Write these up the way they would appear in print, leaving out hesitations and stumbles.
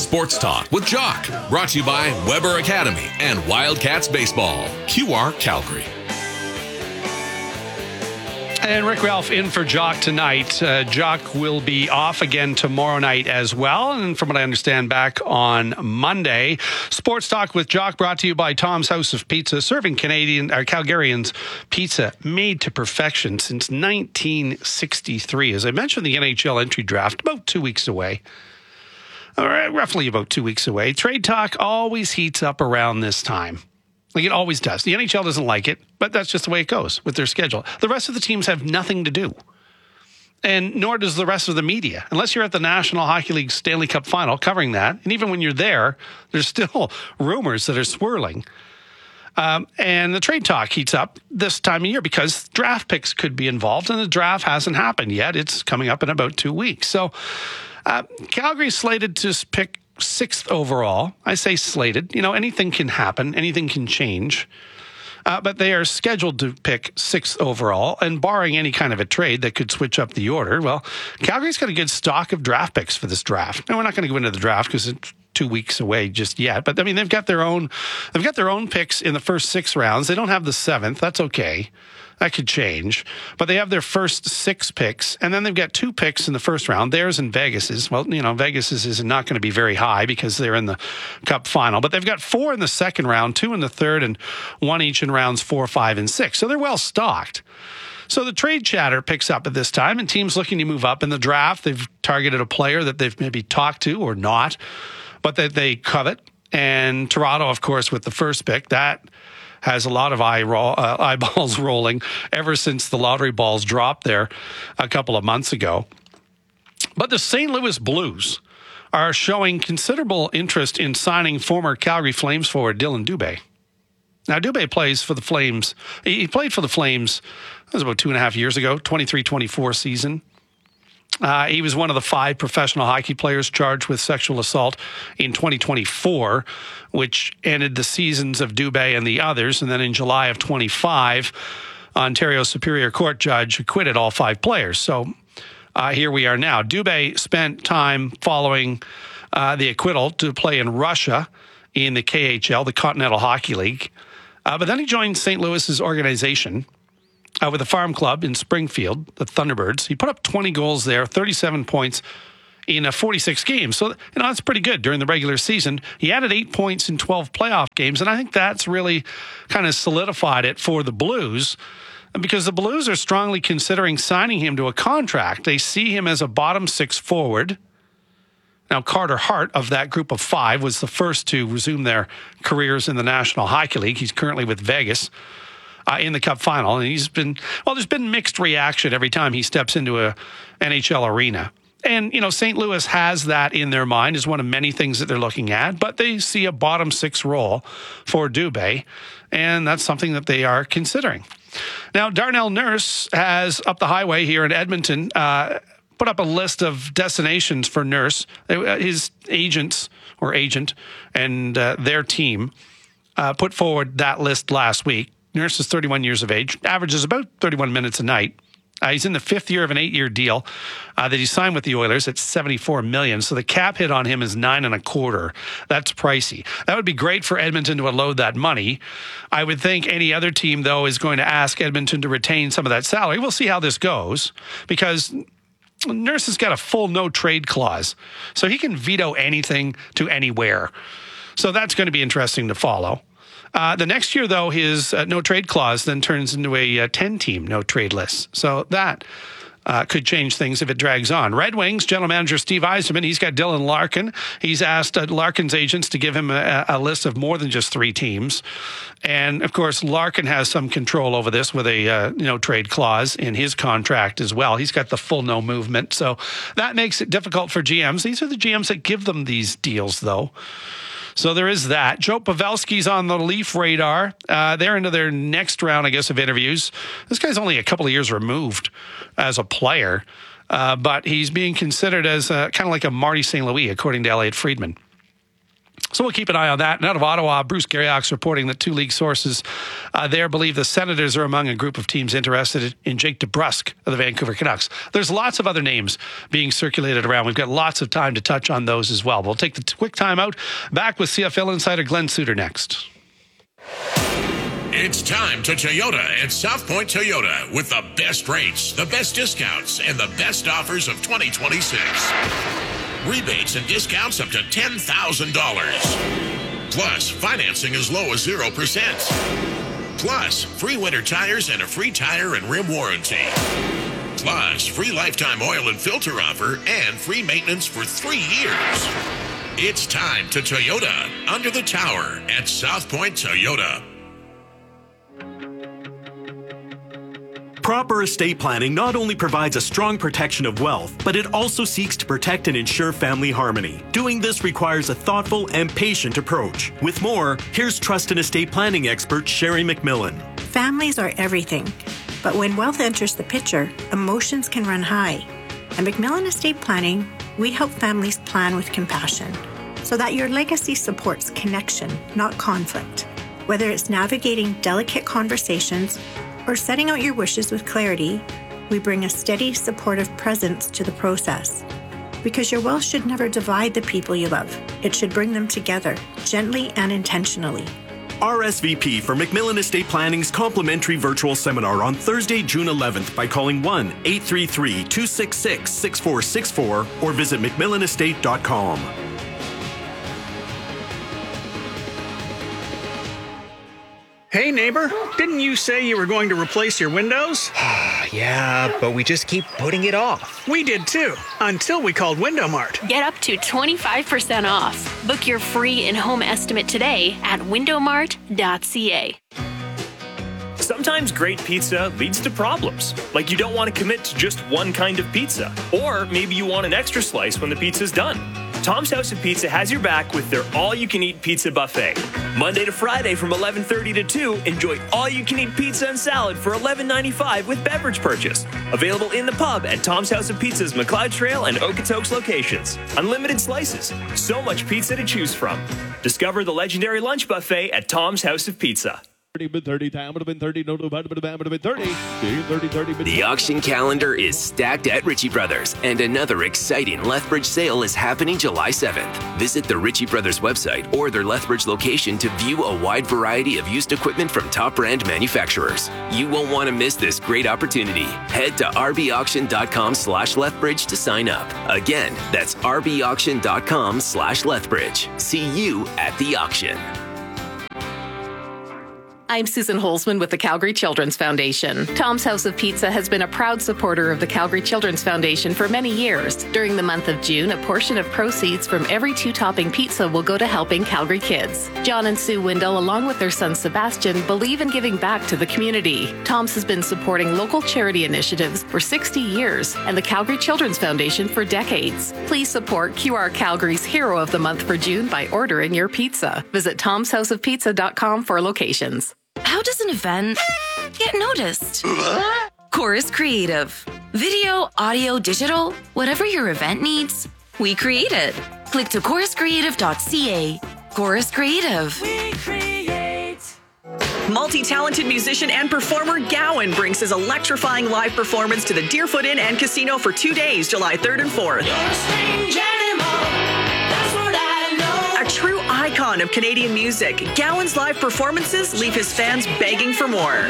Sports Talk with Jock. Brought to you by Weber Academy and Wildcats Baseball. QR Calgary. And Rick Ralph in for Jock tonight. Jock will be off again tomorrow night as well. And from what I understand, back on Monday. Sports Talk with Jock brought to you by Tom's House of Pizza, serving Calgarians pizza made to perfection since 1963. As I mentioned, the NHL entry draft about 2 weeks away. All right, roughly about 2 weeks away. Trade talk always heats up around this time. Like it always does. The NHL doesn't like it, but that's just the way it goes with their schedule. The rest of the teams have nothing to do. And nor does the rest of the media. Unless you're at the National Hockey League Stanley Cup Final covering that. And even when you're there, there's still rumors that are swirling. And the trade talk heats up this time of year because draft picks could be involved. And the draft hasn't happened yet. It's coming up in about 2 weeks. So Calgary's slated to pick 6th overall. I say slated. You know, anything can happen. Anything can change. But they are scheduled to pick 6th overall. And barring any kind of a trade that could switch up the order, well, Calgary's got a good stock of draft picks for this draft. Now, we're not going to go into the draft because it's 2 weeks away just yet. But, I mean, they've got their own picks in the first 6 rounds. They don't have the 7th. That's okay. That could change. But they have their first 6 picks, and then they've got 2 picks in the first round. Theirs and Vegas's. Well, you know, Vegas's is not going to be very high because they're in the Cup final. But they've got 4 in the second round, 2 in the third, and 1 each in rounds 4, 5, and 6. So they're well stocked. So the trade chatter picks up at this time, and teams looking to move up in the draft. They've targeted a player that they've maybe talked to or not, but that they covet. And Toronto, of course, with the first pick, that has a lot of eyeballs rolling ever since the lottery balls dropped there a couple of months ago. But the St. Louis Blues are showing considerable interest in signing former Calgary Flames forward Dylan Dubé. Now, Dubé plays for the Flames. He played for the Flames, that was about 2.5 years ago, 23-24 season. He was one of the 5 professional hockey players charged with sexual assault in 2024, which ended the seasons of Dubé and the others. And then in July of 25, Ontario's Superior Court judge acquitted all 5 players. So here we are now. Dubé spent time following the acquittal to play in Russia in the KHL, the Continental Hockey League. But then he joined St. Louis's organization with a farm club in Springfield, the Thunderbirds. He put up 20 goals there, 37 points in 46 games. So, you know, that's pretty good during the regular season. He added 8 points in 12 playoff games, and I think that's really kind of solidified it for the Blues because the Blues are strongly considering signing him to a contract. They see him as a bottom 6 forward. Now, Carter Hart of that group of 5 was the first to resume their careers in the National Hockey League. He's currently with Vegas in the Cup final. And there's been mixed reaction every time he steps into a NHL arena. And, you know, St. Louis has that in their mind as one of many things that they're looking at, but they see a bottom 6 role for Dubé, and that's something that they are considering. Now, Darnell Nurse has, up the highway here in Edmonton, put up a list of destinations for Nurse. His agent and their team put forward that list last week. Nurse is 31 years of age, averages about 31 minutes a night. He's in the 5th year of an 8-year deal that he signed with the Oilers at $74 million. So the cap hit on him is $9.25. That's pricey. That would be great for Edmonton to unload that money. I would think any other team, though, is going to ask Edmonton to retain some of that salary. We'll see how this goes because Nurse has got a full no-trade clause. So he can veto anything to anywhere. So that's going to be interesting to follow. The next year, though, his no-trade clause then turns into a 10-team no-trade list. So that could change things if it drags on. Red Wings general manager Steve Yzerman, he's got Dylan Larkin. He's asked Larkin's agents to give him a list of more than just 3 teams. And, of course, Larkin has some control over this with a no-trade clause in his contract as well. He's got the full no movement. So that makes it difficult for GMs. These are the GMs that give them these deals, though. So there is that. Joe Pavelski's on the Leaf radar. They're into their next round, I guess, of interviews. This guy's only a couple of years removed as a player, but he's being considered as kind of like a Marty St. Louis, according to Elliot Friedman. So we'll keep an eye on that. And out of Ottawa, Bruce Garriock's reporting that 2 league sources there believe the Senators are among a group of teams interested in Jake DeBrusk of the Vancouver Canucks. There's lots of other names being circulated around. We've got lots of time to touch on those as well. We'll take the quick time out. Back with CFL insider Glenn Suter next. It's time to Toyota at South Point Toyota with the best rates, the best discounts, and the best offers of 2026. Rebates and discounts up to $10,000. Plus, financing as low as 0%. Plus, free winter tires and a free tire and rim warranty. Plus, free lifetime oil and filter offer and free maintenance for 3 years. It's time to Toyota under the tower at South Point Toyota. Proper estate planning not only provides a strong protection of wealth, but it also seeks to protect and ensure family harmony. Doing this requires a thoughtful and patient approach. With more, here's trust and estate planning expert Sherry McMillan. Families are everything, but when wealth enters the picture, emotions can run high. At McMillan Estate Planning, we help families plan with compassion so that your legacy supports connection, not conflict. Whether it's navigating delicate conversations or setting out your wishes with clarity, we bring a steady, supportive presence to the process. Because your wealth should never divide the people you love. It should bring them together, gently and intentionally. RSVP for McMillan Estate Planning's complimentary virtual seminar on Thursday, June 11th by calling 1-833-266-6464 or visit mcmillanestate.com. Hey neighbor, didn't you say you were going to replace your windows? Yeah, but we just keep putting it off. We did too, until we called Window Mart. Get up to 25% off. Book your free in-home estimate today at windowmart.ca. Sometimes great pizza leads to problems, like you don't want to commit to just one kind of pizza, or maybe you want an extra slice when the pizza's done. Tom's House of Pizza has your back with their all-you-can-eat pizza buffet. Monday to Friday from 11:30 to 2, enjoy all-you-can-eat pizza and salad for $11.95 with beverage purchase. Available in the pub at Tom's House of Pizza's McLeod Trail and Okotoks locations. Unlimited slices, so much pizza to choose from. Discover the legendary lunch buffet at Tom's House of Pizza. The auction calendar is stacked at Ritchie Brothers, and another exciting Lethbridge sale is happening July 7th. Visit the Ritchie Brothers website or their Lethbridge location to view a wide variety of used equipment from top brand manufacturers. You won't want to miss this great opportunity. Head to rbauction.com/Lethbridge to sign up. Again, that's rbauction.com/Lethbridge. See you at the auction. I'm Susan Holzman with the Calgary Children's Foundation. Tom's House of Pizza has been a proud supporter of the Calgary Children's Foundation for many years. During the month of June, a portion of proceeds from every 2-topping pizza will go to helping Calgary kids. John and Sue Windle, along with their son Sebastian, believe in giving back to the community. Tom's has been supporting local charity initiatives for 60 years and the Calgary Children's Foundation for decades. Please support QR Calgary's Hero of the Month for June by ordering your pizza. Visit tomshouseofpizza.com for locations. How does an event get noticed? Chorus Creative. Video, audio, digital, whatever your event needs, we create it. Click to choruscreative.ca. Chorus Creative. We create. Multi-talented musician and performer Gowan brings his electrifying live performance to the Deerfoot Inn and Casino for 2 days, July 3rd and 4th. You're a strange animal. That's what I know. A true icon of Canadian music, Gowan's live performances leave his fans begging for more.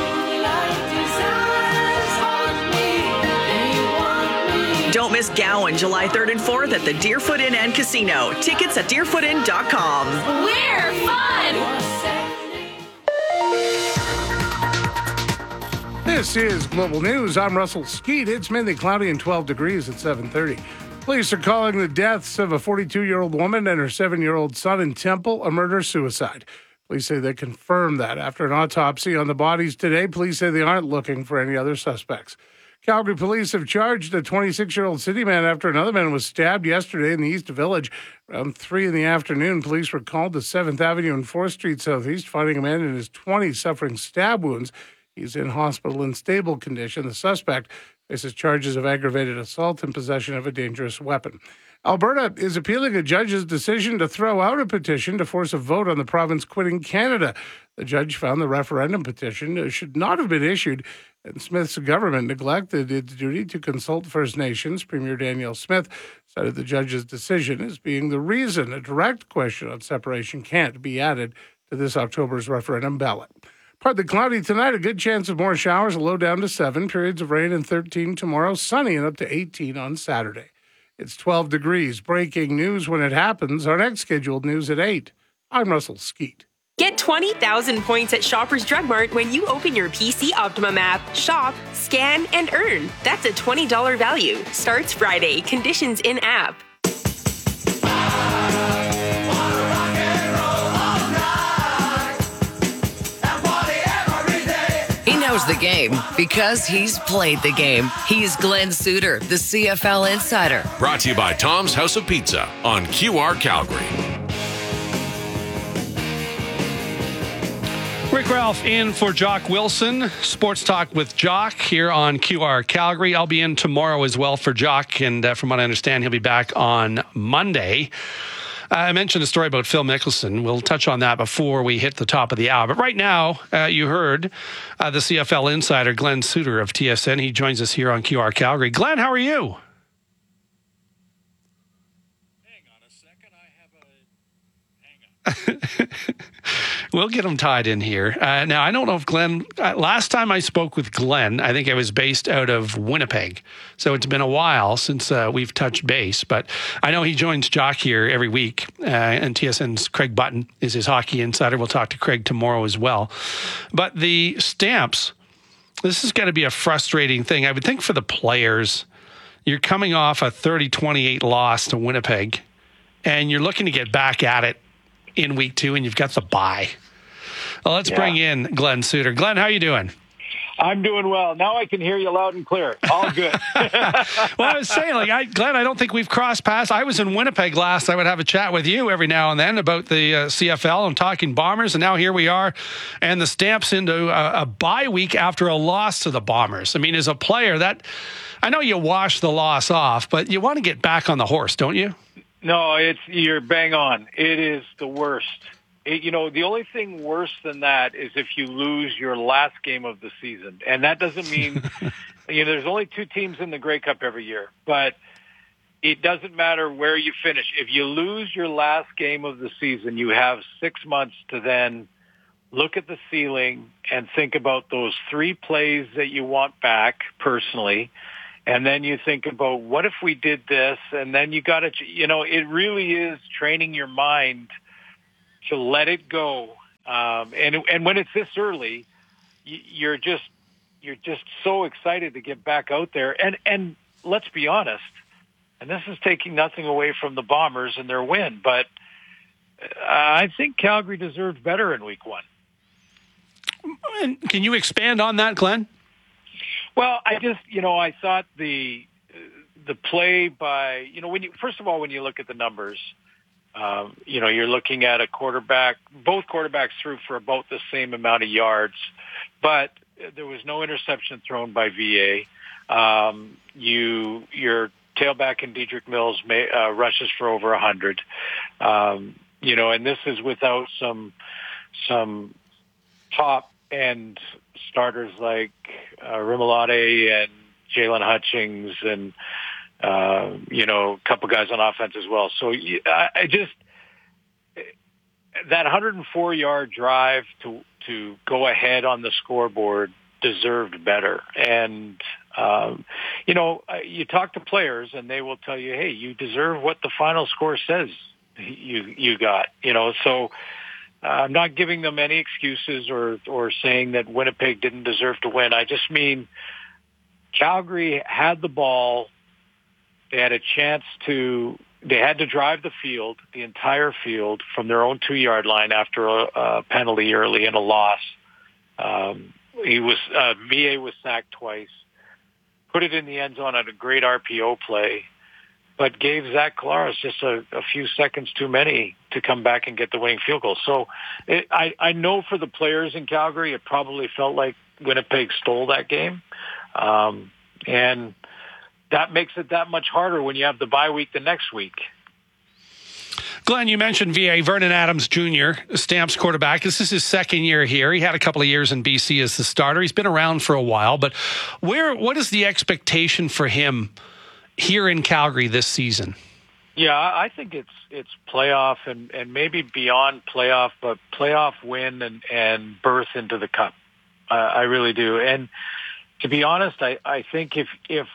Don't miss Gowan, July 3rd and 4th at the Deerfoot Inn and Casino. Tickets at deerfootinn.com. We're fun! This is Global News. I'm Russell Skeet. It's mainly cloudy and 12 degrees at 7:30. Police are calling the deaths of a 42-year-old woman and her 7-year-old son in Temple a murder-suicide. Police say they confirmed that after an autopsy on the bodies today. Police say they aren't looking for any other suspects. Calgary police have charged a 26-year-old city man after another man was stabbed yesterday in the East Village. Around 3 in the afternoon, police were called to 7th Avenue and 4th Street Southeast, finding a man in his 20s suffering stab wounds. He's in hospital in stable condition. The suspect faces charges of aggravated assault and possession of a dangerous weapon. Alberta is appealing a judge's decision to throw out a petition to force a vote on the province quitting Canada. The judge found the referendum petition should not have been issued, and Smith's government neglected its duty to consult First Nations. Premier Danielle Smith cited the judge's decision as being the reason a direct question on separation can't be added to this October's referendum ballot. Partly cloudy tonight, a good chance of more showers, a low down to 7, periods of rain and 13 tomorrow, sunny and up to 18 on Saturday. It's 12 degrees. Breaking news when it happens. Our next scheduled news at 8. I'm Russell Skeet. Get 20,000 points at Shoppers Drug Mart when you open your PC Optimum app. Shop, scan, and earn. That's a $20 value. Starts Friday. Conditions in app. The game because he's played the game. He's Glenn Suter, the CFL Insider. Brought to you by Tom's House of Pizza on QR Calgary. Rick Ralph in for Jock Wilson. Sports Talk with Jock here on QR Calgary. I'll be in tomorrow as well for Jock, and from what I understand, he'll be back on Monday. I mentioned a story about Phil Mickelson. We'll touch on that before we hit the top of the hour. But right now, you heard the CFL insider, Glenn Suter of TSN. He joins us here on QR Calgary. Glenn, how are you? We'll get him tied in here. Now, I don't know if Glenn, last time I spoke with Glenn, I think I was based out of Winnipeg. So it's been a while since we've touched base. But I know he joins Jock here every week. And TSN's Craig Button is his hockey insider. We'll talk to Craig tomorrow as well. But the Stamps, this is going to be a frustrating thing. I would think for the players, you're coming off a 30-28 loss to Winnipeg, and you're looking to get back at it in week 2, and you've got the bye. Well, let's bring in Glenn Suter. Glenn, how are you doing? I'm doing well. Now I can hear you loud and clear. All good. Well, I was saying, Glenn, I don't think we've crossed paths. I was in Winnipeg last. I would have a chat with you every now and then about the CFL and talking Bombers, and now here we are, and the Stamps into a bye week after a loss to the Bombers. I mean, as a player, I know you wash the loss off, but you want to get back on the horse, don't you? No, you're bang on. It is the worst. The only thing worse than that is if you lose your last game of the season. And that doesn't mean, there's only 2 teams in the Grey Cup every year, but it doesn't matter where you finish. If you lose your last game of the season, you have 6 months to then look at the ceiling and think about those 3 plays that you want back personally. And then you think about, what if we did this? And then you got to, it really is training your mind to let it go. And when it's this early, you're just so excited to get back out there. And let's be honest, and this is taking nothing away from the Bombers and their win, but I think Calgary deserved better in week 1. And can you expand on that, Glenn? Well, I thought the play by, first of all, when you look at the numbers, you're looking at a quarterback, both quarterbacks threw for about the same amount of yards, but there was no interception thrown by VA. Your tailback in Dedrick Mills rushes for over 100. And this is without some top end starters like Rimolade and Jalen Hutchings and, a couple guys on offense as well. So that 104-yard drive to go ahead on the scoreboard deserved better. And, you talk to players and they will tell you, hey, you deserve what the final score says you got, so I'm not giving them any excuses or saying that Winnipeg didn't deserve to win. I just mean Calgary had the ball. They had a chance they had to drive the entire field from their own 2-yard line after a penalty early and a loss. VA was sacked twice, put it in the end zone on a great RPO play, but gave Zach Collaros just a few seconds too many to come back and get the winning field goal. So I know for the players in Calgary, it probably felt like Winnipeg stole that game. And that makes it that much harder when you have the bye week the next week. Glenn, you mentioned VA. Vernon Adams Jr., Stamps quarterback. This is his second year here. He had a couple of years in BC as the starter. He's been around for a while, but what is the expectation for him here in Calgary this season? Yeah, I think it's playoff and maybe beyond playoff, but playoff win and berth into the Cup. I really do. And to be honest, I think if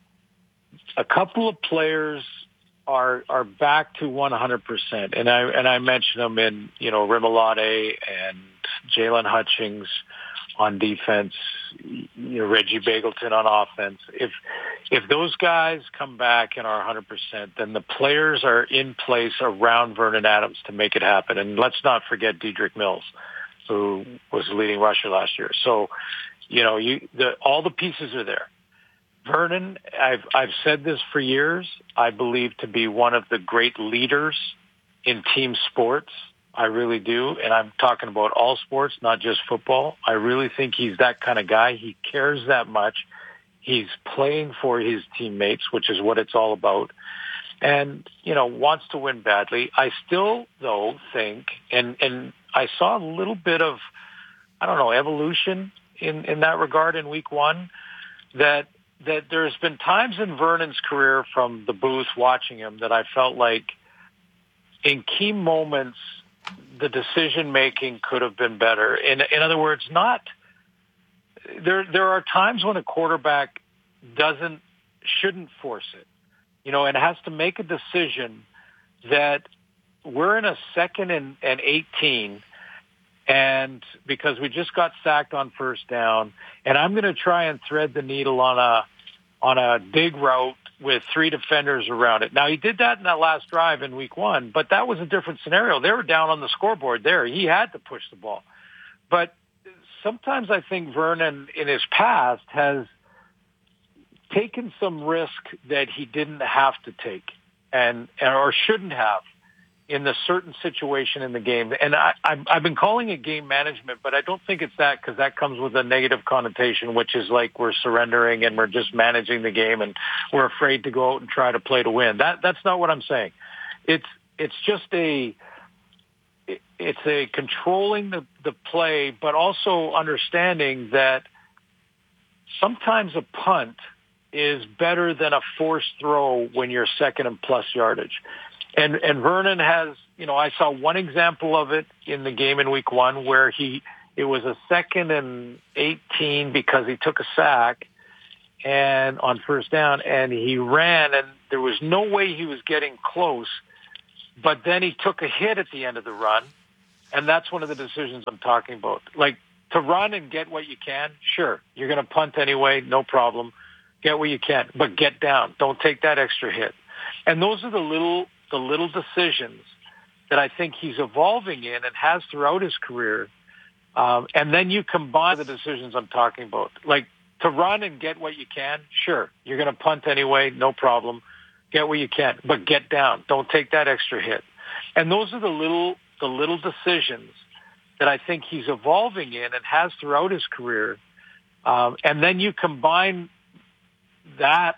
a couple of players are back to 100%, and I mentioned them in Rimalote and Jalen Hutchings on defense, Reggie Bagleton on offense. If those guys come back and are 100%, then the players are in place around Vernon Adams to make it happen. And let's not forget Dedrick Mills, who was the leading rusher last year. So, all the pieces are there. Vernon, I've said this for years, I believe to be one of the great leaders in team sports. I really do. And I'm talking about all sports, not just football. I really think he's that kind of guy. He cares that much. He's playing for his teammates, which is what it's all about. And, wants to win badly. I still, though, think, and I saw a little bit of, evolution in that regard in week one, that there's been times in Vernon's career from the booth watching him that I felt like in key moments, the decision-making could have been better. In other words, there are times when a quarterback shouldn't force it, and has to make a decision that we're in a 2nd and 18, and because we just got sacked on first down, and I'm going to try and thread the needle on a dig route with 3 defenders around it. Now, he did that in that last drive in week one, but that was a different scenario. They were down on the scoreboard there. He had to push the ball. But sometimes I think Vernon, in his past, has taken some risk that he didn't have to take or shouldn't have in the certain situation in the game. And I've been calling it game management, but I don't think it's that, because that comes with a negative connotation, which is like we're surrendering and we're just managing the game and we're afraid to go out and try to play to win. That's not what I'm saying. It's just a controlling the play, but also understanding that sometimes a punt is better than a forced throw when you're 2nd and plus yardage. And Vernon has, I saw one example of it in the game in week one where it was a 2nd and 18 because he took a sack and on first down, and he ran, and there was no way he was getting close, but then he took a hit at the end of the run, and that's one of the decisions I'm talking about. Like, to run and get what you can, sure, you're going to punt anyway, no problem. Get what you can, but get down. Don't take that extra hit. And those are the little decisions that I think he's evolving in and has throughout his career. And then you combine the decisions I'm talking about. Like, to run and get what you can, sure, you're going to punt anyway, no problem. Get what you can, but get down. Don't take that extra hit. And those are the little decisions that I think he's evolving in and has throughout his career. And then you combine that